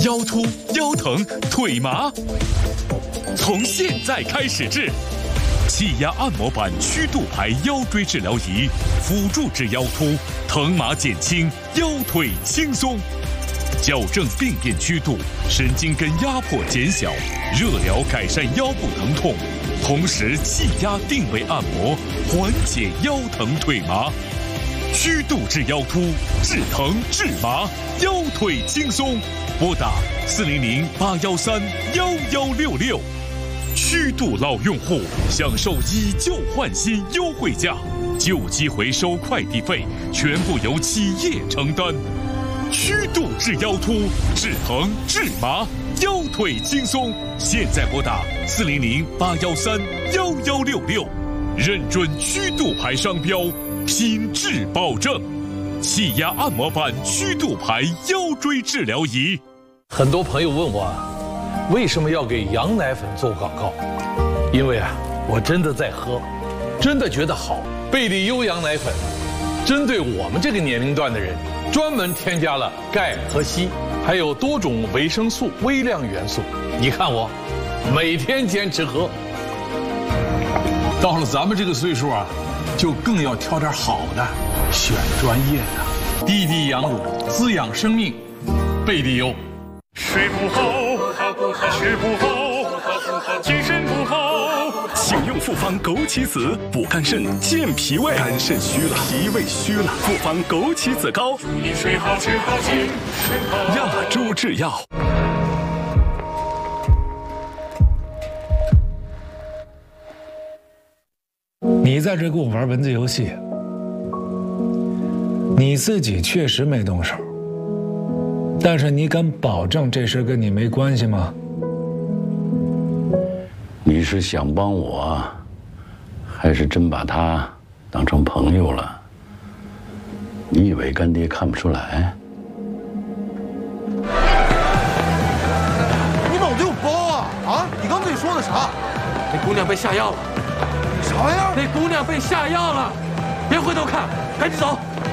腰突、腰疼、腿麻，从现在开始治。气压按摩板曲度牌腰椎治疗仪，辅助治腰突，疼麻减轻，腰腿轻松。矫正病变曲度，神经根压迫减小，热疗改善腰部疼痛，同时气压定位按摩，缓解腰疼腿麻。曲度治腰突，治疼治麻，腰腿轻松。拨打400-813-1166。曲度老用户享受以旧换新优惠价，旧机回收快递费全部由企业承担。曲度治腰突，治疼治麻，腰腿轻松。现在拨打400-813-1166，认准曲度牌商标，品质保证。气压按摩板曲度牌腰椎治疗仪。 很多朋友问我，为什么要给羊奶粉做广告？因为我真的在喝，真的觉得好。贝利优羊奶粉，针对我们这个年龄段的人，专门添加了钙和硒，还有多种维生素、微量元素。你看我，每天坚持喝。 到了咱们这个岁数就更要挑点好的，选专业的。滴滴羊乳，滋养生命，贝利优。 睡不好，吃不好，精神不好，请用复方枸杞子补肝肾、健脾胃。肝肾虚了，脾胃虚了，复方枸杞子膏，祝你睡好吃好精神好。亚洲制药。 你在这给我玩文字游戏，你自己确实没动手。但是你敢保证这事跟你没关系吗？ 你是想帮我，还是真把他当成朋友了？你以为干爹看不出来？ 你脑子有包啊！你刚自己说的啥？ 那姑娘被下药了。 啥玩意儿？ 那姑娘被下药了！别回头看，赶紧走。